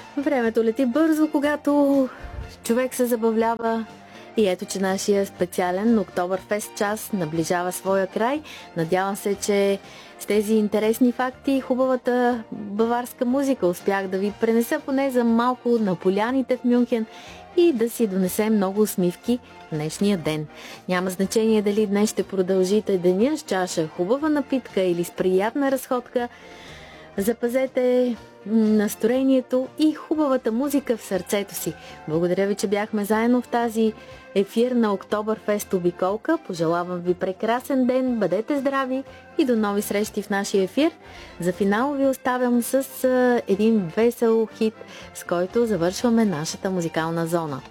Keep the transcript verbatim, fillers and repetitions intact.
Времето лети бързо, когато човек се забавлява. И ето, че нашия специален Октоберфест час наближава своя край. Надявам се, че с тези интересни факти и хубавата баварска музика успях да ви пренеса поне за малко на поляните в Мюнхен и да си донесем много усмивки днешния ден. Няма значение дали днес ще продължите деня с чаша хубава напитка или с приятна разходка. Запазете настроението и хубавата музика в сърцето си. Благодаря ви, че бяхме заедно в тази ефир на Октоберфест обиколка. Пожелавам ви прекрасен ден, бъдете здрави и до нови срещи в нашия ефир. За финал ви оставям с един весел хит, с който завършваме нашата музикална зона.